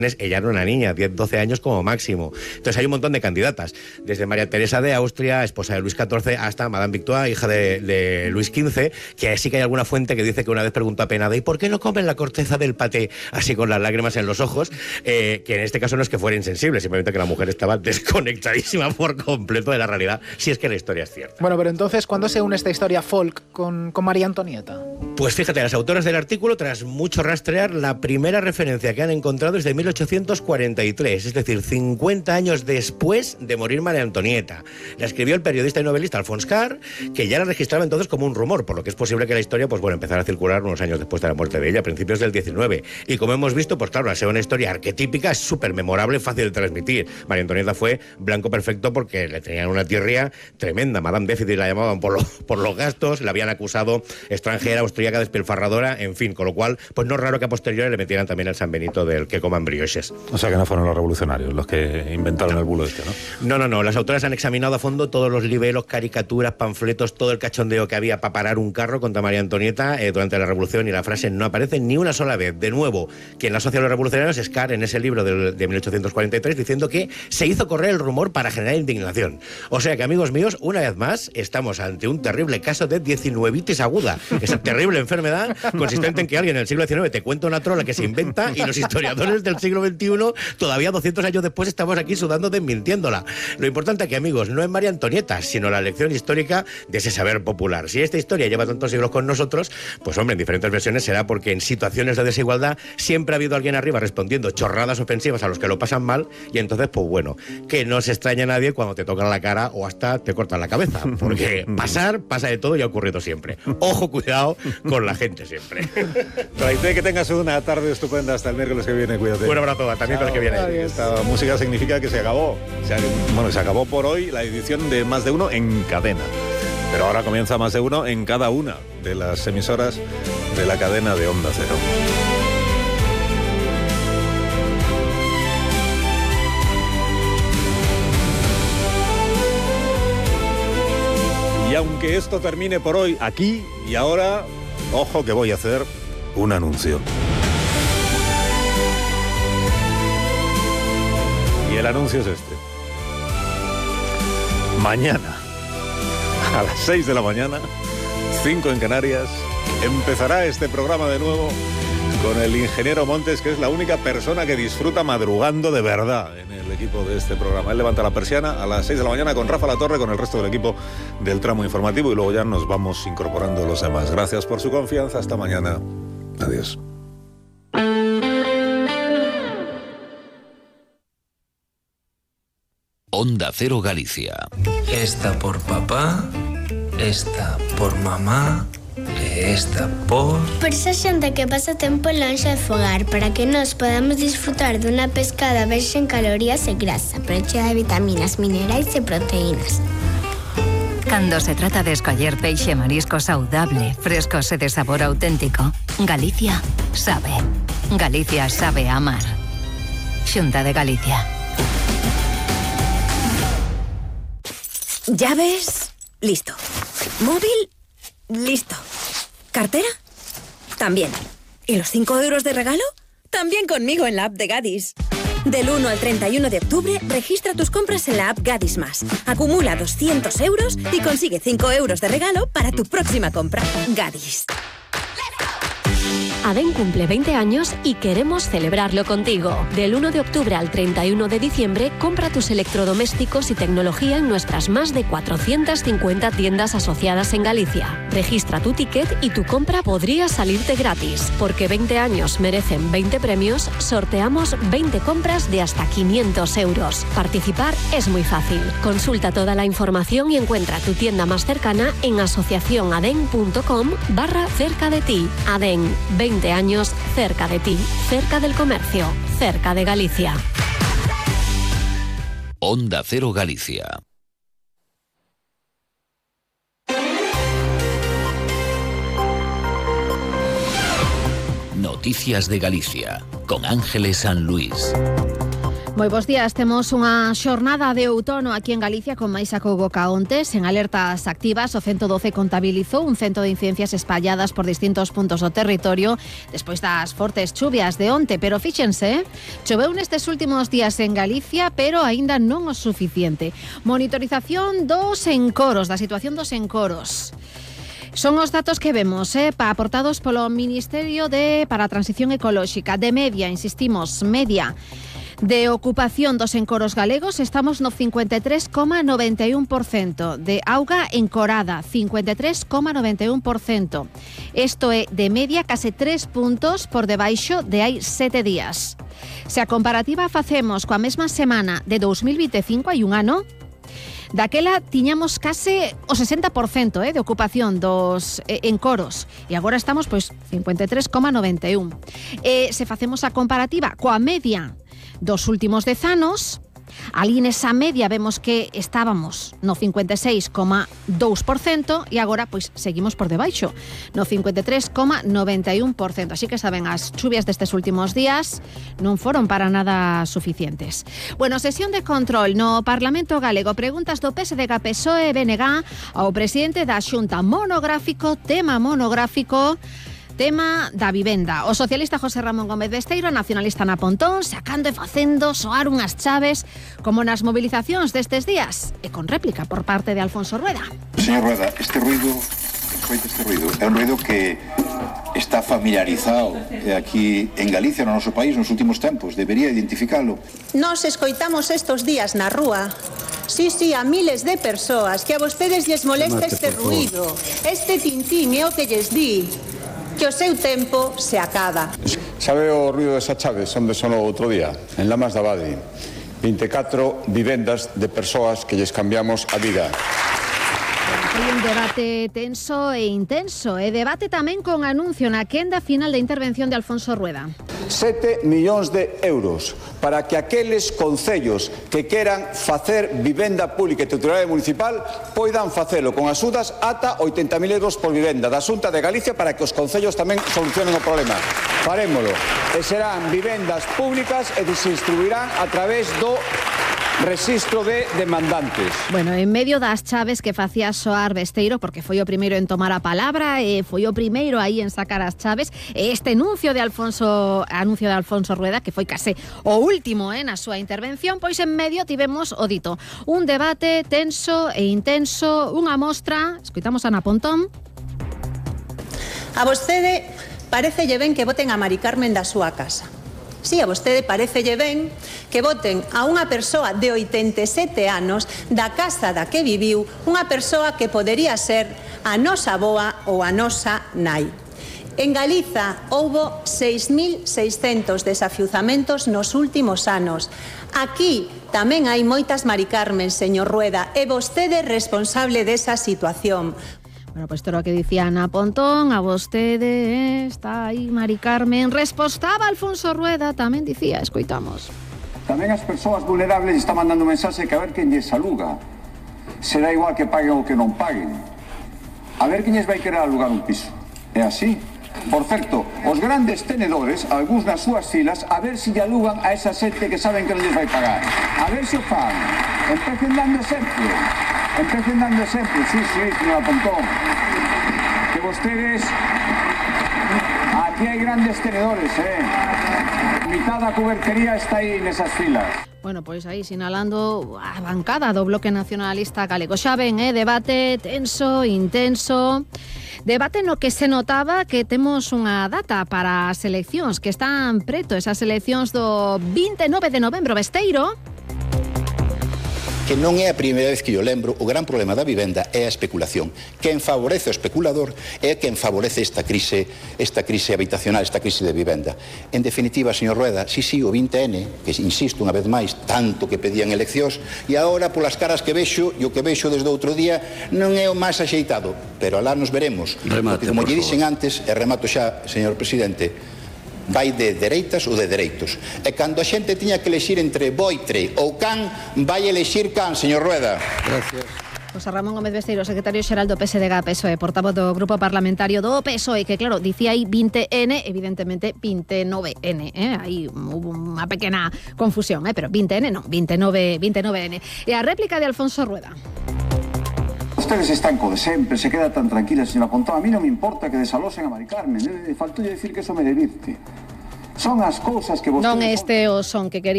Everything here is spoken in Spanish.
ella era una niña, 10, 12 años como máximo. Entonces hay un montón de candidatas, desde María Teresa de Austria, esposa de Luis XIV, hasta Madame Victoire, hija de Luis XV, que sí que hay alguna fuente que dice que una vez preguntó a Penada, ¿y por qué no comen la corteza del paté así con las lágrimas en los ojos? Que en este caso no es que fuera insensible, simplemente que la mujer estaba desconectadísima por completo de la realidad, si es que la historia es cierta. Bueno, pero entonces, ¿cuándo se une esta historia folk con María Antonieta? Pues fíjate, las autoras del artículo, tras mucho rastrear, la primera referencia que han encontrado es de 1843, es decir, 50 años después de morir María Antonieta. La escribió el periodista y novelista Alphonse Karr, que ya la registraba entonces como un rumor, por lo que es posible que la historia, pues bueno, empezara a circular unos años después de la muerte de ella, a principios del 19. Y como hemos visto, pues claro, al ser una historia arquetípica, es súper memorable, fácil de transmitir. María Antonieta fue blanco perfecto porque le tenían una tirria tremenda. Madame Déficit la llamaban por los gastos, la habían acusado extranjera, austríaca, despilfarradora, en fin, con lo cual, pues no es raro que a posteriori le metieran también el San Benito del que coman brioches. O sea que no fueron los revolucionarios los que inventaron el bulo este, ¿no? No. Las autoras han examinado a fondo todos los libelos, caricaturas, panfletos, todo el cachondeo que había para parar un carro contra María Antonieta durante la Revolución, y la frase no aparece ni una sola vez. De nuevo, quien la asocia a los revolucionarios es Karr en ese libro de 1843, diciendo que se hizo correr el rumor para generar indignación. O sea que, amigos míos, una vez más, estamos ante un terrible caso de 19itis aguda. Esa terrible enfermedad consistente en que alguien en el siglo XIX te cuenta una trola que se inventa y los historiadores del siglo XXI, todavía 200 años después, estamos aquí sudando desmintiéndola. Lo importante aquí, amigos, no es María Antonieta, sino la lección histórica de ese saber popular. Si esta historia lleva tantos siglos con nosotros, pues hombre, en diferentes versiones será porque en situaciones de desigualdad siempre ha habido alguien arriba respondiendo chorradas ofensivas a los que lo pasan mal, y entonces, pues bueno, que no se extraña a nadie cuando te tocan la cara o hasta te cortan la cabeza, porque pasa de todo y ha ocurrido siempre. Ojo, cuidado con la gente siempre. Traité, que tengas una tarde estupenda hasta el miércoles que viene, cuídate. Un abrazo, hasta el miércoles que viene. Esta música significa que se acabó. Se acabó por hoy la edición de Más de Uno en cadena. Pero ahora comienza Más de Uno en cada una de las emisoras de la cadena de Onda Cero. Y aunque esto termine por hoy aquí y ahora, ojo que voy a hacer un anuncio. Y el anuncio es este. Mañana, a las 6 de la mañana, 5 en Canarias, empezará este programa de nuevo con el ingeniero Montes, que es la única persona que disfruta madrugando de verdad en el equipo de este programa. Él levanta la persiana a las 6 de la mañana con Rafa Latorre, con el resto del equipo del tramo informativo, y luego ya nos vamos incorporando los demás. Gracias por su confianza. Hasta mañana. Adiós. Onda Cero Galicia. Esta por papá, esta por mamá, esta por esa xente que pasa tempo lonxe de fogar, para que nos podamos disfrutar dunha pescada baixa en calorías e grasa, pero chea de vitaminas, minerais e proteínas. Cando se trata de escoller peixe e marisco saudable, frescos e de sabor auténtico, Galicia sabe. Galicia sabe amar. Xunta de Galicia. ¿Llaves? Listo. ¿Móvil? Listo. ¿Cartera? También. ¿Y los 5 euros de regalo? También conmigo en la app de Gadis. Del 1 al 31 de octubre, registra tus compras en la app Gadis Más. Acumula 200 euros y consigue 5 euros de regalo para tu próxima compra. Gadis. ADEN cumple 20 años y queremos celebrarlo contigo. Del 1 de octubre al 31 de diciembre, compra tus electrodomésticos y tecnología en nuestras más de 450 tiendas asociadas en Galicia. Registra tu ticket y tu compra podría salirte gratis. Porque 20 años merecen 20 premios, sorteamos 20 compras de hasta 500 euros. Participar es muy fácil. Consulta toda la información y encuentra tu tienda más cercana en asociacionaden.com/cerca de ti. ADEN, 20 años cerca de ti, cerca del comercio, cerca de Galicia. Onda Cero Galicia. Noticias de Galicia, con Ángeles San Luis. Moi bos días, temos unha xornada de outono aquí en Galicia con máis acougo ca ontes. En alertas activas, o 112 contabilizou un cento de incidencias espalladas por distintos puntos do territorio despois das fortes chuvias de onte, pero fíxense, choveu nestes últimos días en Galicia, pero aínda non o suficiente. Monitorización dos encoros, da situación dos encoros. Son os datos que vemos, aportados polo Ministerio para a Transición Ecolóxica. De media, insistimos, media de ocupación dos encoros galegos, estamos no 53,91%. De auga encorada, 53,91%. Isto é, de media, case 3 puntos por debaixo de hai 7 días. Se a comparativa facemos coa mesma semana de 2025, hai un ano, daquela tiñamos case o 60% de ocupación dos encoros e agora estamos pois 53,91. Se facemos a comparativa coa media dos últimos 10 anos, ali nesa media vemos que estábamos no 56,2% e agora pois seguimos por debaixo, no 53,91%. Así que saben, as chuvias destes últimos días non foron para nada suficientes. Bueno, sesión de control no Parlamento Galego. Preguntas do PSDG, PSOE e BNG ao presidente da Xunta. Tema monográfico da vivenda. O socialista José Ramón Gómez Besteiro, nacionalista na Pontón, sacando e facendo soar unhas chaves como nas movilizacións destes días, e con réplica por parte de Alfonso Rueda. Señor Rueda, este ruido é un ruido que está familiarizado aquí en Galicia, no noso país, nos últimos tempos. Debería identificalo. Nos escoitamos estos días na rúa. Sí, a miles de persoas que a vostedes lles molesta este ruido, este tintín é o que lles di que o seu tempo se acaba. Sabe o ruido desa chave? Onde sonou outro día? En Lamas da Abade. 24 vivendas de persoas que lles cambiamos a vida. Foi un debate tenso e intenso, e debate tamén con anuncio na quenda final da intervención de Alfonso Rueda. 7 millóns de euros para que aqueles concellos que queran facer vivenda pública e titularidade municipal poidan facelo con axudas ata 80.000 euros por vivenda da Xunta de Galicia para que os concellos tamén solucionen o problema. Farémolo. E serán vivendas públicas e se distribuirán a través do Rexistro de demandantes. Bueno, en medio das chaves que facía soar Besteiro, porque foi o primeiro en tomar a palabra e foi o primeiro aí en sacar as chaves, este anuncio de Alfonso Rueda, que foi case o último na súa intervención, pois en medio tivemos o dito. Un debate tenso e intenso, unha mostra, escoitamos a Ana Pontón. A vostede parecelle ben que voten a Mari Carmen da súa casa. Si, a vostede parecelle ben que voten a unha persoa de 87 anos da casa da que viviu, unha persoa que podería ser a nosa avoa ou a nosa nai. En Galiza houbo 6.600 desafiuzamentos nos últimos anos. Aquí tamén hai moitas Mari Carmen, señor Rueda, e vostede é responsable desa situación. Bueno, pues todo lo que dicía Ana Pontón, a vostede está aí Mari Carmen. Respostaba Alfonso Rueda, tamén dicía, escoitamos. Tamén as persoas vulnerables están mandando mensaxe que a ver quen lles aluga. Será igual que paguen ou que non paguen. A ver quen lles vai querer alugar un piso. É así. Por certo, os grandes tenedores, algúns nas súas filas, a ver se lle alugan a esa xente que saben que non lles vai pagar. A ver se o fan. Empecen dando exemplo. Sí, señora Pontón. Que vostedes... Aquí hai grandes tenedores, Mitad da cubertería está aí nesas filas. Bueno, pois aí sinalando a bancada do Bloque Nacionalista Galego. Xa ven, debate tenso, intenso. Debate no que se notaba que temos unha data para as eleccións, que están preto, esas eleccións do 29 de novembro, Besteiro. Que non é a primeira vez que yo lembro, o gran problema da vivenda é a especulación. Quen favorece o especulador é quen favorece esta crise habitacional, esta crise de vivenda. En definitiva, señor Rueda, sí, o 20N, que insisto unha vez máis, tanto que pedían eleccións, e agora polas caras que vexo, e o que vexo desde outro día, non é o máis axeitado, pero alá nos veremos. Remate, como lle dixen antes, e remato xa, señor presidente, vai de dereitas ou de dereitos. E cando a xente tiña que elexir entre boitre ou can, vai elexir can, señor Rueda. Gracias. José Ramón Gómez Besteiro, secretario xeral do PSDG-PSOE, portavoz do Grupo Parlamentario do PSOE, que claro, dicía aí 20N, evidentemente 29N, aí hubo unha pequena confusión, pero 20N non, 29N. E a réplica de Alfonso Rueda. Ustedes están co de sempre, se queda tan tranquila, señora Pontón. A mí non me importa que desalosen a Mari Carmen. Faltou decir que eso me divirte. Son as cousas que vostedes... Non este o son que quería